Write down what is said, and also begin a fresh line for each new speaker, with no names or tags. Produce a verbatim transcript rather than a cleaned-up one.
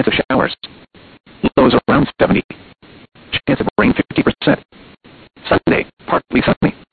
of showers. Lows around seventy. Chance of rain fifty percent. Sunday, partly sunny.